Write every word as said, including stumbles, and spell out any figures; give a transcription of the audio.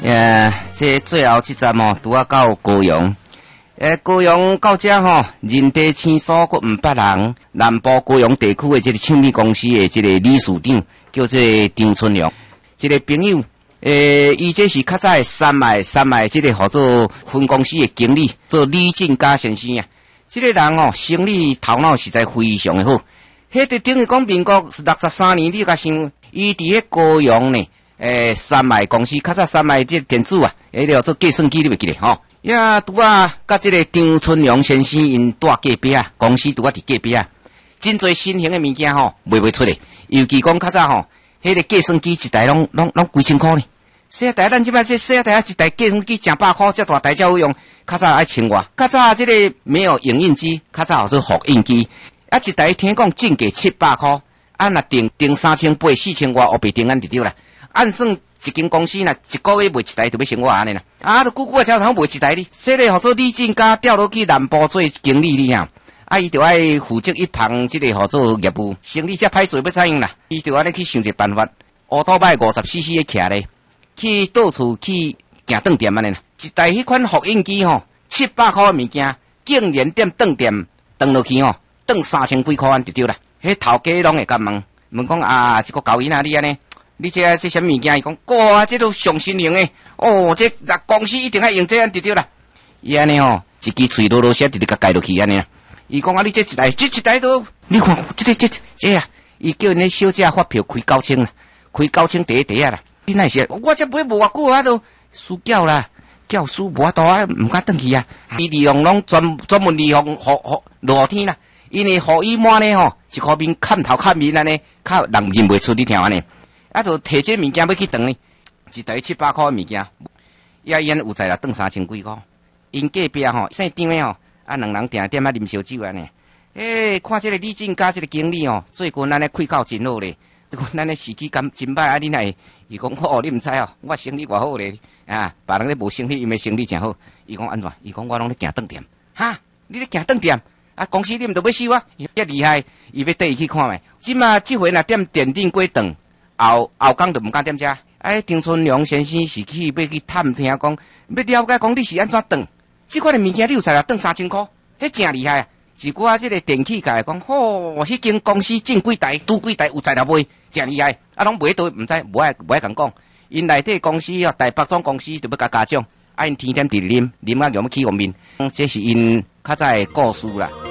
呃，这最后这站哦，拄啊到高雄。诶，高雄到这吼，人地青疏，佫毋捌人。南部高雄地区的这个庆利公司的这个理事长叫做张春良，这个朋友，诶，伊这是较早的三脉三脉这个合作分公司的经理，做李进家先生啊。这个人哦，生理头脑实在非常的好。迄个等于讲民国六十三年，你甲想，伊伫迄高雄呢，诶，三脉公司较早三脉这个电子啊，迄个做计算机，你袂记得吼？呀，拄啊，甲这个张春良先生因住隔壁啊，公司拄啊伫隔壁啊，真侪新型的物件吼，卖袂出来。尤其讲较早吼，迄个计算机一台拢拢拢几千箍呢。小台咱即摆这小台啊，一台计算机成百箍，遮大台才有用。较早爱千外，较早这个没有影印机，较早有做复印机，啊一台听讲进价七百箍，啊若订订三千八四千外，黑白订安就对啦。按算一间公司呐，一个月卖一台就要生活安尼啦。啊，都久久才通卖一台哩。说咧，合作李进家调落去南部做经理哩啊，啊，伊就爱负责一旁这个合作业务，生意才歹做要怎样啦？伊就安尼去想一个办法，乌托摆五十 C C 的徛咧，去到处去行顿店安尼啦。一台迄款复印机吼，七百块物件，竟然店顿店顿落去吼，顿三千几块安就对啦。迄头家拢会甲问，问讲啊，这个交易哪里安尼？你这这什么物件？伊讲，哇，这都上新型诶！哦，这那公司一定要用这样就对啦。伊安尼吼，一支喙啰啰些直直甲盖落去安尼啦。伊讲啊，你这一台，这一台都，你看这个这这啊，伊叫因咧小姐发票开九千啦，开九千第一第一啦。你那是，我这买无偌久啊，都输缴啦，缴输无多啊，唔敢转去啊。伊利用拢专专门利用好好露天啦，因为互伊满咧吼，一块面看头看面安尼，较人认袂出你听安尼。啊，就摕这物件要去断呢，一台七百块物件，也因有在啦，断三千几块。因隔壁吼，姓张的吼，啊，两人定点啊啉烧酒安尼。诶，看这个李进家这个经理吼，最近咱咧开口真好咧，咱咧士气感真歹啊！你若会，伊讲哦，你毋知哦，我生意偌好咧，啊，别人咧无生意，伊咪生意真好。伊讲安怎？伊讲我拢咧行顿店，哈，你咧行顿店？啊，公司你毋着要收啊？遐厉害，伊要带伊去看觅。即马即回若点电顶过顿。后后工就毋敢踮遮，哎，张春良先生是去要去探听讲，要了解讲你是安怎断，即款的物件你有才啦，断三千箍，迄真厉害啊！一寡即个电器界讲，吼、哦，迄间公司进几台、拄几台有才啦卖，真厉害，啊，拢卖倒毋知，无爱无爱共讲，因内底公司哦，台北总公司就要甲家长，啊，因天天伫啉，啉啊，用要起个面，这是因较早的故事啦。